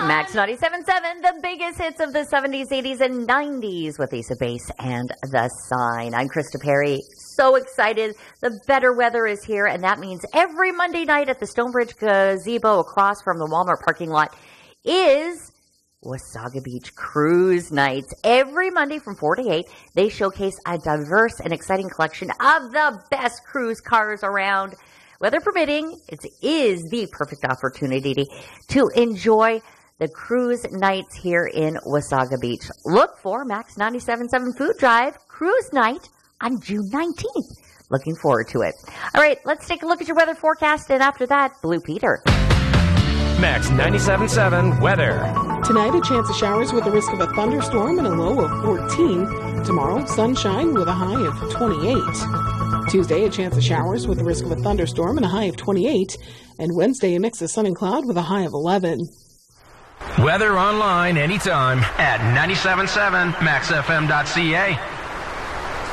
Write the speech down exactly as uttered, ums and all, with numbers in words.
Max ninety-seven point seven, the biggest hits of the seventies, eighties, and nineties with Ace of Base and The Sign. I'm Krista Perry. So excited. The better weather is here, and that means every Monday night at the Stonebridge Gazebo across from the Walmart parking lot is Wasaga Beach Cruise Nights. Every Monday from four to eight, they showcase a diverse and exciting collection of the best cruise cars around. Weather permitting, it is the perfect opportunity to enjoy the cruise nights here in Wasaga Beach. Look for Max ninety-seven point seven Food Drive Cruise Night on June nineteenth. Looking forward to it. All right, let's take a look at your weather forecast, and after that, Blue Peter. Max ninety-seven point seven weather. Tonight, a chance of showers with a risk of a thunderstorm and a low of fourteen. Tomorrow, sunshine with a high of twenty-eight. Tuesday, a chance of showers with a risk of a thunderstorm and a high of twenty-eight. And Wednesday, a mix of sun and cloud with a high of eleven. Weather online anytime at ninety-seven point seven max f m dot c a.